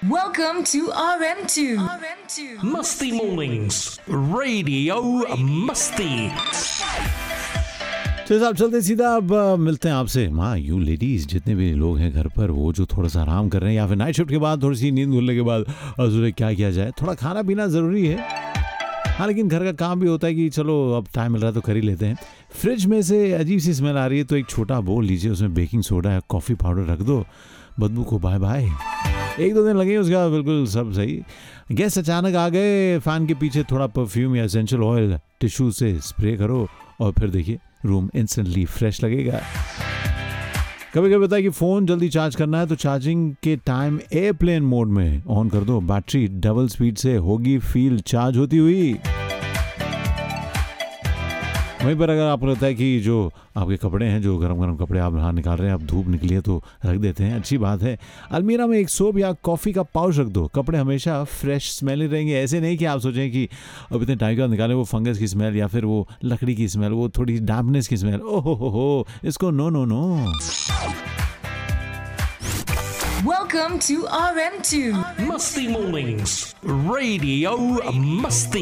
Welcome to RM2. मस्ती मोर्निंग्स radio मस्ती। तो साहब चलते सीधा अब मिलते हैं आपसे। माँ यू लेडीज जितने भी लोग हैं घर पर, वो जो थोड़ा सा आराम कर रहे हैं या फिर नाइट शिफ्ट के बाद थोड़ी सी नींद खुलने के बाद सुबह क्या किया जाए, थोड़ा खाना पीना ज़रूरी है। हाँ, लेकिन घर का काम भी होता है कि चलो अब टाइम मिल रहा है तो कर ही लेते हैं। फ्रिज में से अजीब सी स्मेल आ रही है तो एक छोटा बोल लीजिए, उसमें बेकिंग सोडा या कॉफ़ी पाउडर रख दो, बदबू को बाय बाय। एक दो दिन लगे उसका बिल्कुल सब सही। गेस्ट अचानक आ गए, फ़ैन के पीछे थोड़ा परफ्यूम या एसेंशियल ऑयल टिश्यू से स्प्रे करो और फिर देखिए रूम इंस्टेंटली फ्रेश लगेगा। कभी कभी बताया कि फ़ोन जल्दी चार्ज करना है तो चार्जिंग के टाइम एयरप्लेन मोड में ऑन कर दो, बैटरी डबल स्पीड से होगी फील चार्ज होती हुई। वहीं पर अगर आपको लगता है कि जो आपके कपड़े हैं, जो गरम गरम कपड़े आप बाहर निकाल रहे हैं, आप धूप निकली है तो रख देते हैं, अच्छी बात है। अलमीरा में एक सोप या कॉफ़ी का पाउच रख दो, कपड़े हमेशा फ्रेश स्मेल रहेंगे। ऐसे नहीं कि आप सोचें कि अब इतने टाइम के बाद निकालें वो फंगस की स्मेल या फिर वो लकड़ी की स्मेल, वो थोड़ी डैम्पनेस की स्मेल, ओहो हो, इसको no no no. Welcome to RM2. मस्ती मोर्निंग्स रेडियो मस्ती।